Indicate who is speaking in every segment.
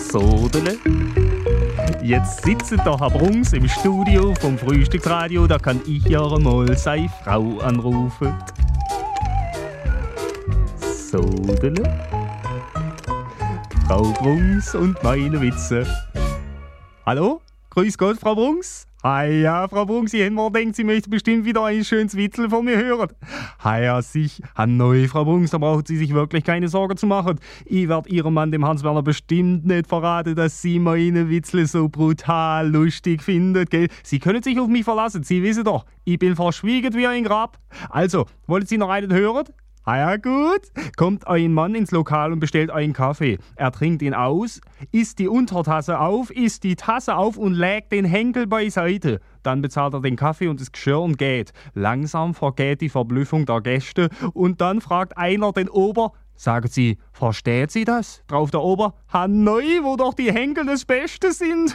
Speaker 1: Sodele. Jetzt sitzt der Herr Brunks im Studio vom Frühstücksradio, da kann ich ja mal seine Frau anrufen. Sodele. Frau Brunks und meine Witze. Hallo? Grüß Gott, Frau Brunks. Ja, Frau Brunks, ich hätte mir gedacht, Sie möchte bestimmt wieder ein schönes Witzel von mir hören. Ja, neu, Frau Brunks, da braucht Sie sich wirklich keine Sorgen zu machen. Ich werde Ihrem Mann, dem Hans-Werner, bestimmt nicht verraten, dass Sie meine Witzel so brutal lustig finden, gell? Sie können sich auf mich verlassen, Sie wissen doch, ich bin verschwiegen wie ein Grab. Also, wollen Sie noch einen hören? Ja gut, kommt ein Mann ins Lokal und bestellt einen Kaffee. Er trinkt ihn aus, isst die Untertasse auf, isst die Tasse auf und legt den Henkel beiseite. Dann bezahlt er den Kaffee und das Geschirr und geht. Langsam vergeht die Verblüffung der Gäste und dann fragt einer den Ober: Sagen Sie, versteht Sie das? Drauf der Ober: Neu, wo doch die Henkel das Beste sind.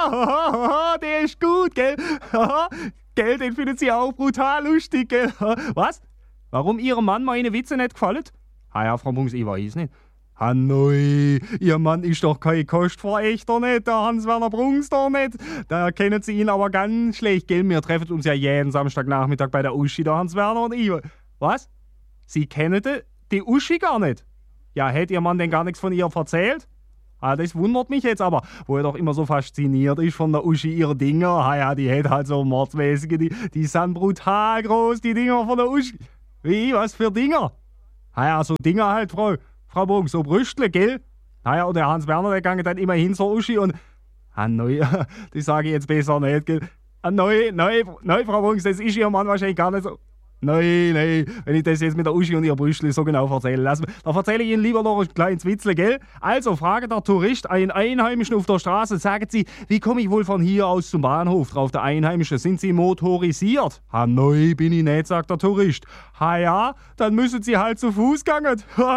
Speaker 1: Der ist gut, gell? Gell, den finden Sie auch brutal lustig, gell? Was? Warum Ihrem Mann meine Witze nicht gefallen? Ja, Frau Brunks, ich weiß nicht. Neu, Ihr Mann ist doch kein Kostverächter, nicht? Der Hans-Werner Brunks doch nicht. Da kennen Sie ihn aber ganz schlecht, gell? Wir treffen uns ja jeden Samstagnachmittag bei der Uschi, der Hans-Werner und ich. Was? Sie kennen die Uschi gar nicht? Ja, hätte Ihr Mann denn gar nichts von ihr erzählt? Das wundert mich jetzt aber, wo er doch immer so fasziniert ist von der Uschi, ihre Dinger. Ja, die hat halt so mordsmäßige, die sind brutal groß, die Dinger von der Uschi. Wie, was für Dinger? Ja, so Dinger halt, Frau Brunks, so Brüstle, gell? Ja, und der Hans-Werner, der ging dann immer hin zur Uschi und... neu, das sage ich jetzt besser nicht, gell? Neu, Frau Brunks, das ist Ihr Mann wahrscheinlich gar nicht so... Nein, wenn ich das jetzt mit der Uschi und ihr Brüstle so genau erzähle, dann erzähle ich Ihnen lieber noch ein kleines Witzle, gell? Also, fragt der Tourist einen Einheimischen auf der Straße, sagt sie, wie komme ich wohl von hier aus zum Bahnhof? Drauf der Einheimische, sind Sie motorisiert? Neu bin ich nicht, sagt der Tourist. Ja, dann müssen Sie halt zu Fuß gehen.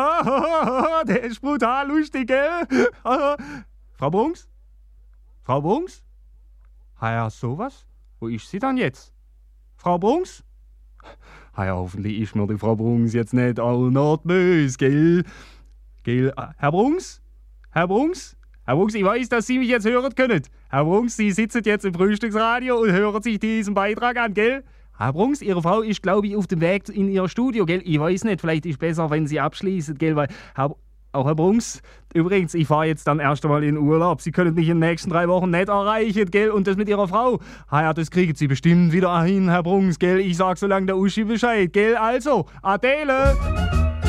Speaker 1: Der ist brutal lustig, gell? Frau Brunks? Frau Brunks? Ja, sowas? Wo ist sie dann jetzt? Frau Brunks? Ja, hoffentlich ist mir die Frau Brunks jetzt nicht all not böse, gell? Herr Brunks? Herr Brunks, ich weiß, dass Sie mich jetzt hören können. Herr Brunks, Sie sitzen jetzt im Frühstücksradio und hören sich diesen Beitrag an, gell? Herr Brunks, Ihre Frau ist, glaube ich, auf dem Weg in Ihr Studio, gell? Ich weiß nicht, vielleicht ist es besser, wenn Sie abschließen, gell? Weil, Herr Brunks, übrigens, ich fahre jetzt dann erst einmal in Urlaub. Sie können mich in den nächsten 3 Wochen nicht erreichen, gell? Und das mit Ihrer Frau. Ja, das kriegen Sie bestimmt wieder hin, Herr Brunks, gell? Ich sag so lange der Uschi Bescheid, gell? Also, Adele!